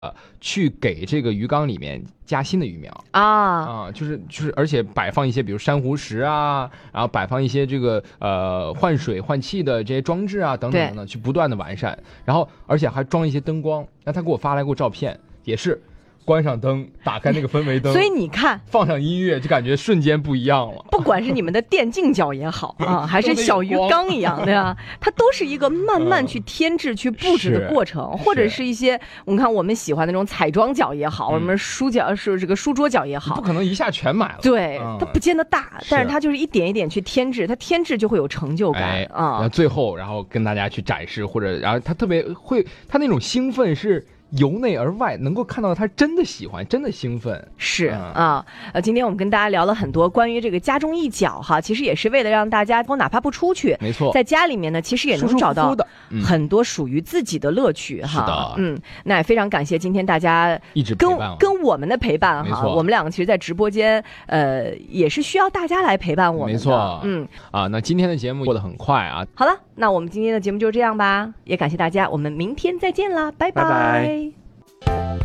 去给这个鱼缸里面加新的鱼苗就是而且摆放一些比如珊瑚石啊，然后摆放一些这个换水换气的这些装置啊等等等等，去不断的完善，然后而且还装一些灯光。那他给我发来过照片，也是关上灯，打开那个氛围灯， 所以你看， 放上音乐，就感觉瞬间不一样了。 不管是你们的电竞角也好还是小鱼缸一样的呀，它都是一个慢慢去添置、去布置的过程，或者是一些我们看我们喜欢的那种彩妆角也好，什么书角是这个书桌角也好， 不可能一下全买了。 对，它不见得大，但是它就是一点一点去添置，它添置就会有成就感然后最后，然后跟大家去展示，或者然后他特别会，他那种兴奋是由内而外，能够看到他真的喜欢，真的兴奋。 是今天我们跟大家聊了很多关于这个家中一角哈，其实也是为了让大家哪怕不出去， 没错， 在家里面呢，其实也能找到很多属于自己的乐趣哈。 是的， 那也非常感谢今天大家一直陪伴跟我们的陪伴哈。我们两个其实，在直播间也是需要大家来陪伴我们的。 没错，那今天的节目过得很快啊。 好了，那我们今天的节目就这样吧，也感谢大家，我们明天再见啦，拜拜。